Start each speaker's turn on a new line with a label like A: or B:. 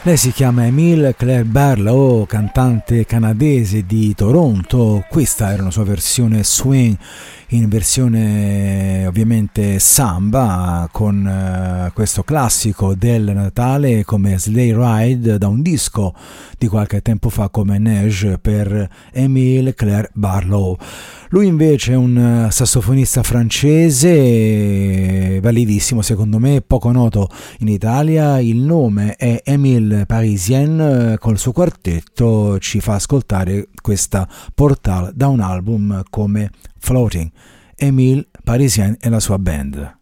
A: Lei si chiama Emile Claire Barlow, cantante canadese di Toronto. Questa era una sua versione swing, in versione ovviamente samba, con questo classico del Natale come Sleigh Ride, da un disco di qualche tempo fa come Neige, per Emile Claire Barlow. Lui invece è un sassofonista francese, validissimo secondo me, poco noto in Italia. Il nome è Émile Parisien, col suo quartetto ci fa ascoltare questa Portal da un album come Floating. Émile Parisien e la sua band.